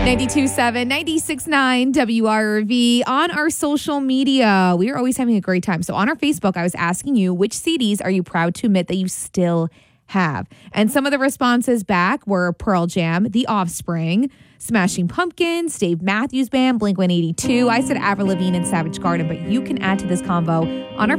92.7, 96.9 WRV. On our social media, we are always having a great time. So on our Facebook, I was asking you, which CDs are you proud to admit that you still have? And some of the responses back were Pearl Jam, The Offspring, Smashing Pumpkins, Dave Matthews Band, Blink-182. I said Avril Lavigne and Savage Garden, but you can add to this convo on our